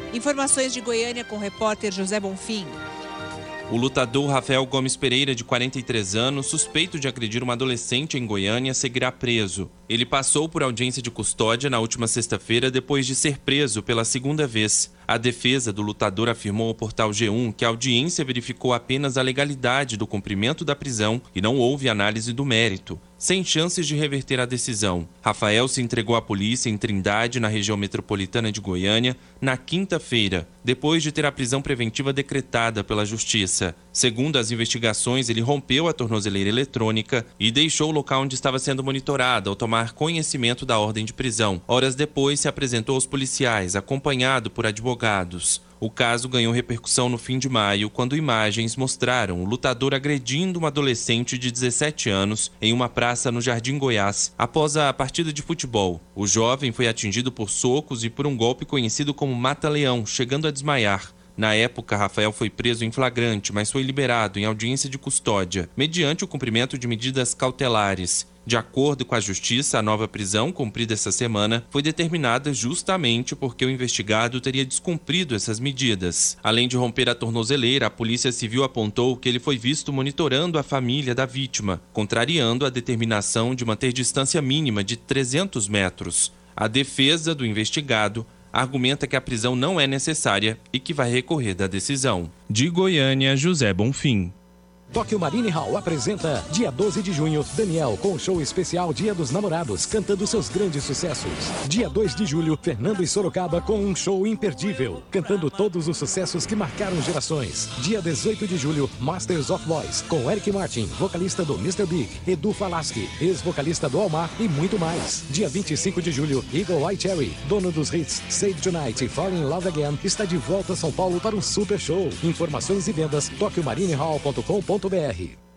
Informações de Goiânia com o repórter José Bonfim. O lutador Rafael Gomes Pereira, de 43 anos, suspeito de agredir uma adolescente em Goiânia, seguirá preso. Ele passou por audiência de custódia na última sexta-feira depois de ser preso pela segunda vez. A defesa do lutador afirmou ao portal G1 que a audiência verificou apenas a legalidade do cumprimento da prisão e não houve análise do mérito, sem chances de reverter a decisão. Rafael se entregou à polícia em Trindade, na região metropolitana de Goiânia, na quinta-feira, depois de ter a prisão preventiva decretada pela Justiça. Segundo as investigações, ele rompeu a tornozeleira eletrônica e deixou o local onde estava sendo monitorado ao tomar conhecimento da ordem de prisão. Horas depois, se apresentou aos policiais, acompanhado por advogados. O caso ganhou repercussão no fim de maio, quando imagens mostraram o lutador agredindo uma adolescente de 17 anos em uma praça no Jardim Goiás, após a partida de futebol. O jovem foi atingido por socos e por um golpe conhecido como mata-leão, chegando a desmaiar. Na época, Rafael foi preso em flagrante, mas foi liberado em audiência de custódia, mediante o cumprimento de medidas cautelares. De acordo com a Justiça, a nova prisão, cumprida essa semana, foi determinada justamente porque o investigado teria descumprido essas medidas. Além de romper a tornozeleira, a Polícia Civil apontou que ele foi visto monitorando a família da vítima, contrariando a determinação de manter distância mínima de 300 metros. A defesa do investigado argumenta que a prisão não é necessária e que vai recorrer da decisão. De Goiânia, José Bonfim. Tokyo Marine Hall apresenta, dia 12 de junho, Daniel com o show especial Dia dos Namorados, cantando seus grandes sucessos. Dia 2 de julho, Fernando e Sorocaba com um show imperdível, cantando todos os sucessos que marcaram gerações. Dia 18 de julho, Masters of Voice, com Eric Martin, vocalista do Mr. Big, Edu Falaschi, ex-vocalista do Almar e muito mais. Dia 25 de julho, Eagle Eye Cherry, dono dos hits Save Tonight e Fall in Love Again, está de volta a São Paulo para um super show. Informações e vendas, tokymarinehall.com.br.